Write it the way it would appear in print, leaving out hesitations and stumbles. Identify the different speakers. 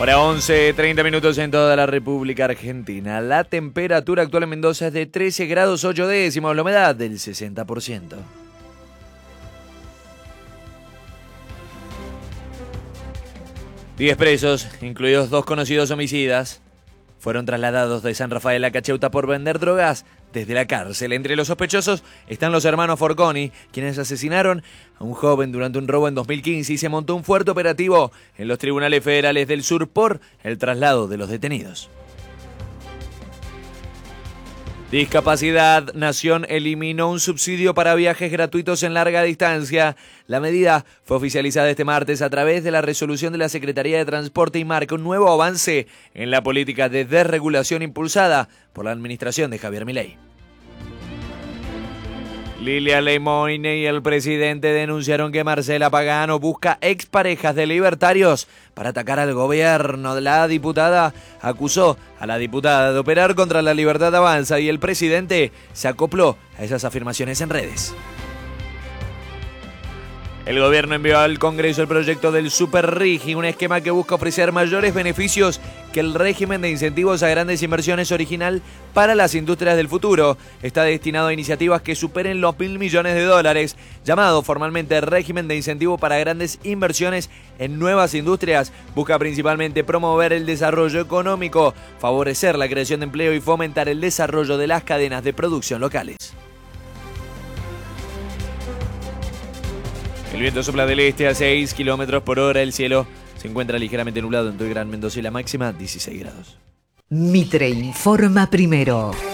Speaker 1: Hora 11, 30 minutos en toda la República Argentina. La temperatura actual en Mendoza es de 13 grados 8 décimos, la humedad del 60%. Diez presos, incluidos 2 conocidos homicidas, fueron trasladados de San Rafael a Cacheuta por vender drogas desde la cárcel. Entre los sospechosos están los hermanos Forconi, quienes asesinaron a un joven durante un robo en 2015 y se montó un fuerte operativo en los tribunales federales del sur por el traslado de los detenidos. Discapacidad. Nación eliminó un subsidio para viajes gratuitos en larga distancia. La medida fue oficializada este martes a través de la resolución de la Secretaría de Transporte y marca un nuevo avance en la política de desregulación impulsada por la administración de Javier Milei. Lilia Lemoine y el presidente denunciaron que Marcela Pagano busca exparejas de libertarios para atacar al gobierno. La diputada acusó a la diputada de operar contra la libertad avanza y el presidente se acopló a esas afirmaciones en redes. El gobierno envió al Congreso el proyecto del Super RIGI, un esquema que busca ofrecer mayores beneficios que el régimen de incentivos a grandes inversiones original para las industrias del futuro. Está destinado a iniciativas que superen los $1.000 millones, llamado formalmente régimen de incentivo para grandes inversiones en nuevas industrias. Busca principalmente promover el desarrollo económico, favorecer la creación de empleo y fomentar el desarrollo de las cadenas de producción locales. El viento sopla del este a 6 kilómetros por hora. El cielo se encuentra ligeramente nublado en todo el Gran Mendoza y la máxima 16 grados.
Speaker 2: Mitre informa primero.